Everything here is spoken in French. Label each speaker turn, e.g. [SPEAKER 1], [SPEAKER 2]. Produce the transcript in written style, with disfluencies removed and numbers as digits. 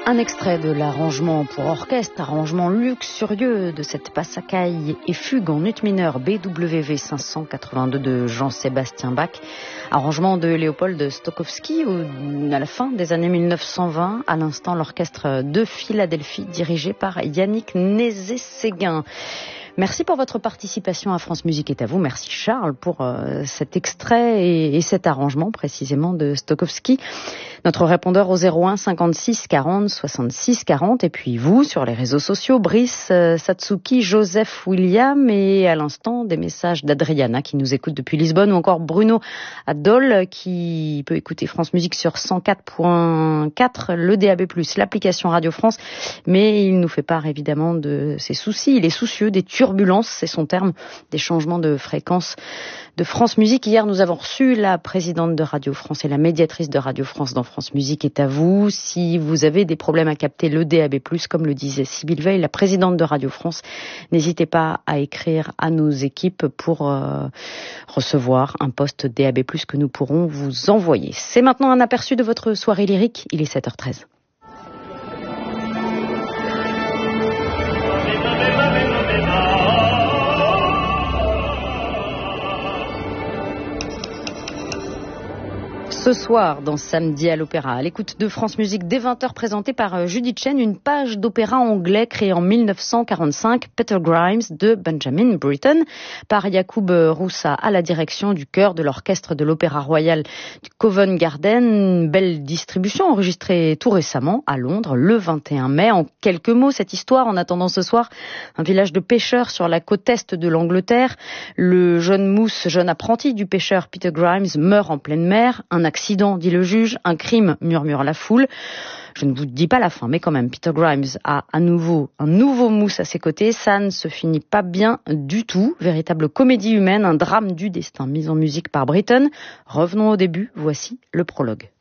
[SPEAKER 1] Un extrait de l'arrangement pour orchestre, arrangement luxurieux de cette Passacaille et fugue en ut mineur BWV 582 de Jean-Sébastien Bach, arrangement de Léopold Stokowski à la fin des années 1920, à l'instant l'orchestre de Philadelphie dirigé par Yannick Nézet-Séguin. Merci pour votre participation à France Musique est à vous. Merci Charles pour cet extrait et cet arrangement précisément de Stokowski. Notre répondeur au 01 56 40 66 40 et puis vous sur les réseaux sociaux, Brice, Satsuki, Joseph, William et à l'instant des messages d'Adriana qui nous écoute depuis Lisbonne ou encore Bruno à Dole qui peut écouter France Musique sur 104.4, le DAB+, l'application Radio France, mais il nous fait part évidemment de ses soucis, il est soucieux des turbulences, c'est son terme, des changements de fréquence de France Musique. Hier, nous avons reçu la présidente de Radio France et la médiatrice de Radio France dans France Musique est à vous. Si vous avez des problèmes à capter le DAB+, comme le disait Sybille Veil, la présidente de Radio France, n'hésitez pas à écrire à nos équipes pour recevoir un poste DAB+, que nous pourrons vous envoyer. C'est maintenant un aperçu de votre soirée lyrique. Il est 7h13. Ce soir, dans Samedi à l'Opéra, à l'écoute de France Musique, dès 20h, présentée par Judith Chen, une page d'opéra anglais créée en 1945, Peter Grimes, de Benjamin Britten, par Yacoub Roussa à la direction du chœur de l'orchestre de l'Opéra Royal du Covent Garden. Belle distribution enregistrée tout récemment à Londres, le 21 mai. En quelques mots, cette histoire, en attendant ce soir, un village de pêcheurs sur la côte est de l'Angleterre. Le jeune apprenti du pêcheur Peter Grimes meurt en pleine mer. Un accident, dit le juge, un crime, murmure la foule. Je ne vous dis pas la fin, mais quand même, Peter Grimes a à nouveau un nouveau mousse à ses côtés. Ça ne se finit pas bien du tout. Véritable comédie humaine, un drame du destin mis en musique par Britten. Revenons au début, voici le prologue.